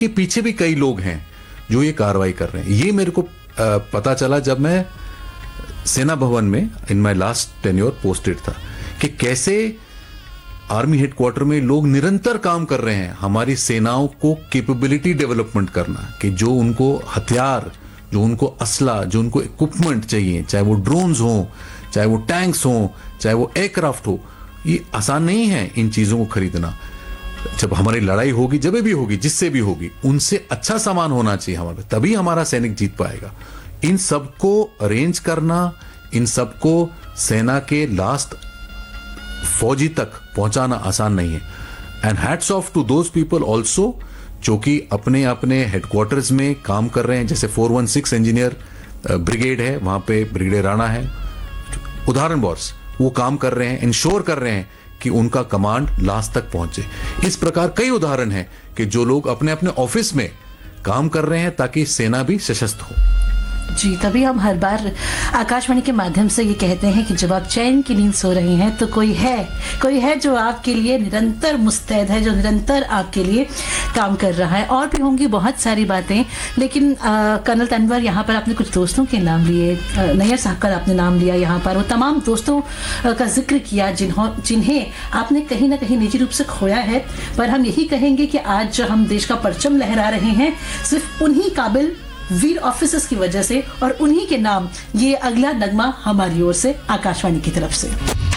के पीछे भी कई लोग हैं जो ये कार्रवाई कर रहे हैं। ये मेरे को पता चला जब मैं सेना भवन में in my last tenure posted था, कि कैसे आर्मी हेडक्वार्टर में लोग निरंतर काम कर रहे हैं हमारी सेनाओं को कैपेबिलिटी डेवलपमेंट करना, कि जो उनको हथियार, जो उनको असला, जो उनको इक्विपमेंट चाहिए, चाहे वो ड्रोन्स हो, चाहे वो टैंक्स हो, चाहे वो एयरक्राफ्ट हो, ये आसान नहीं है इन चीजों को खरीदना। जब हमारी लड़ाई होगी, जब भी होगी, जिससे भी होगी, उनसे अच्छा सामान होना चाहिए हमारे, तभी हमारा सैनिक जीत पाएगा। इन सबको अरेंज करना, इन सबको सेना के लास्ट फौजी तक पहुंचाना आसान नहीं है। And hats off to those people also जो कि अपने अपने हेडक्वार्टर्स में काम कर रहे हैं। जैसे 416 इंजीनियर ब्रिगेड है, वहां पे ब्रिगेडियर राणा है, उदाहरण बॉस, वो काम कर रहे हैं, इंश्योर कर रहे हैं कि उनका कमांड लास्ट तक पहुंचे। इस प्रकार कई उदाहरण हैं कि जो लोग अपने अपने ऑफिस में काम कर रहे हैं ताकि सेना भी सशक्त हो। जी, तभी हम हर बार आकाशवाणी के माध्यम से ये कहते हैं कि जब आप चैन की नींद सो रहे हैं तो कोई है जो आपके लिए निरंतर मुस्तैद है, जो निरंतर आपके लिए काम कर रहा है। और भी होंगी बहुत सारी बातें, लेकिन कर्नल तनवर, यहाँ पर आपने कुछ दोस्तों के नाम लिए, नैयर साहब का आपने नाम लिया, यहाँ पर वो तमाम दोस्तों का जिक्र किया जिन्हें आपने कहीं ना कहीं निजी रूप से खोया है। पर हम यही कहेंगे कि आज जो हम देश का परचम लहरा रहे हैं, सिर्फ उन्हीं काबिल वीर ऑफिसर्स की वजह से, और उन्हीं के नाम ये अगला नगमा हमारी ओर से आकाशवाणी की तरफ से।